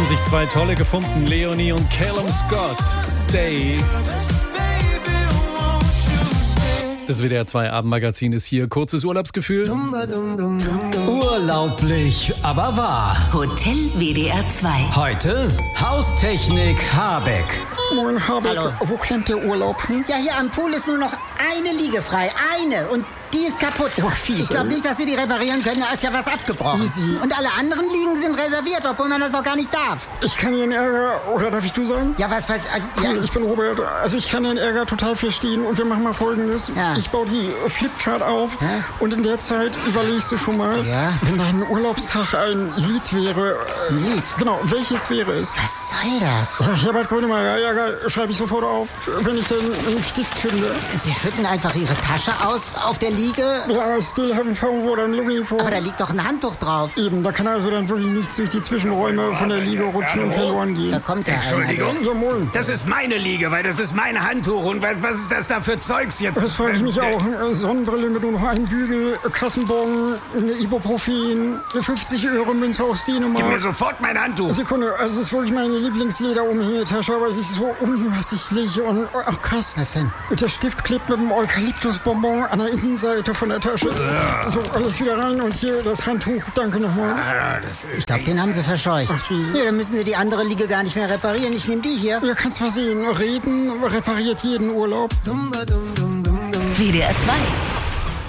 Haben sich zwei Tolle gefunden, Leonie und Callum Scott. Stay. Das WDR 2 Abendmagazin ist hier. Kurzes Urlaubsgefühl. Urlaublich, aber wahr. Hotel WDR 2. Heute Haustechnik Habeck. Moin, Habeck. Hallo. Wo klemmt der Urlaub? Ja, hier am Pool ist nur noch eine Liege frei. Eine. Und die ist kaputt. Ich glaube nicht, dass sie die reparieren können. Da ist ja was abgebrochen. Easy. Und alle anderen Liegen sind reserviert, obwohl man das auch gar nicht darf. Ich kann Ihren Ärger, oder darf ich du sagen? Ja, was? Cool, ich bin Robert. Also ich kann Ihren Ärger total verstehen und wir machen mal Folgendes. Ja. Ich baue die Flipchart auf Hä? und in der Zeit überlegst du schon mal, Ja. wenn dein Urlaubstag ein Lied wäre. Lied? Genau, welches wäre es? Was soll das? Herbert Grönemeyer, Ärger schreibe ich sofort auf, wenn ich denn einen Stift finde. Sie schütten einfach Ihre Tasche aus auf der Liege. Ja, still haven't found what I'm looking for. Aber da liegt doch ein Handtuch drauf. Eben, da kann also dann wirklich nichts durch die Zwischenräume von der Liege rutschen und verloren gehen. Da kommt ja Entschuldigung? Ja, moin. Das ist meine Liege, weil das ist mein Handtuch. Und was ist das da für Zeugs jetzt? Das frage ich mich auch. Sonnenbrille mit nur noch einem Bügel, Kassenbon, eine Ibuprofen, eine 50-Euro-Münze aus Gib mir Dänemark. sofort mein Handtuch. Sekunde, also es ist wirklich meine Lieblingslederumhängetasche, aber sie ist so unübersichtlich und, ach krass. Was denn? Der Stift klebt mit dem Eukalyptusbonbon an der Innenseite von der Tasche. So, alles wieder rein und hier das Handtuch. Danke nochmal. Ah, das Ich ist glaube, den haben Sie verscheucht. Ach, wie? Ja, dann müssen Sie die andere Liege gar nicht mehr reparieren. Ich nehme die hier. Ja, kannst mal sehen. Reden repariert jeden Urlaub. WDR 2.